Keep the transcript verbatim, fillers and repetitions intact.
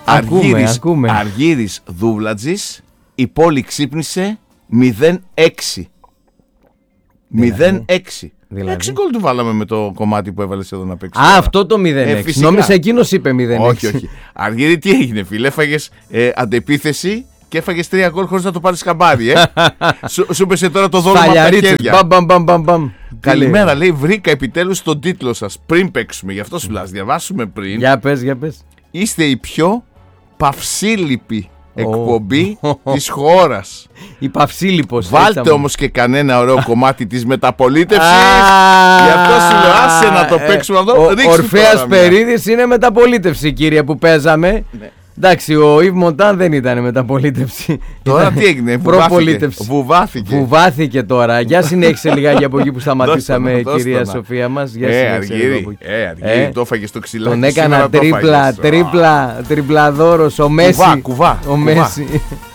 Αργύρης, ακούμε. Αργύρης Δούβλατζης, η πόλη ξύπνησε μηδέν έξι. μηδέν έξι. Δηλαδή. έξι γκολ του βάλαμε με το κομμάτι που έβαλες εδώ να παίξει. Α, αυτό το μηδέν έξι. Ε, Νόμιζα εκείνος είπε μηδέν έξι. Όχι, όχι. Αργύρη, τι έγινε, φίλε? Έφαγες ε, αντεπίθεση και έφαγες τρία γκολ χωρίς να το πάρεις χαμπάρι. Ε? σου, σου πέσε τώρα το δόλωμα από τα χέρια. Μπαμ, μπαμ, μπαμ, μπαμ, μπαμ. Καλημέρα, λέει, βρήκα επιτέλους τον τίτλο σας πριν παίξουμε. Γι' αυτό σου λέω, ας διαβάσουμε πριν. Για πες, για πες. Είστε η πιο παυσίλιπη εκπομπή Oh. της χώρας. Η παυσίλιπος. Βάλτε όμως και κανένα ωραίο κομμάτι της μεταπολίτευσης. Γι' αυτό σου λέω, άσε να το παίξουμε αυτό. Ο Ορφέας Περίδης είναι μεταπολίτευση, κύριε, που παίζαμε. Εντάξει, ο Ιβ Μοντάν δεν ήταν μεταπολίτευση. Τώρα τι έγινε? Προπολίτευση. Βουβάθηκε. Βουβάθηκε τώρα. Για συνέχισε λιγάκι από εκεί που σταματήσαμε, κυρία Σοφία μας. Για Ε, συνέχισε λίγο Αργύρη, από εκεί. ε, Αργύρη, το έφαγε στο ξυλάκι. Τον έκανα σήμερα το τρίπλα, έφαγες. τρίπλα, τριπλαδόρος, ο Μέση. Κουβά, κουβά, Ο κουβά. Μέση.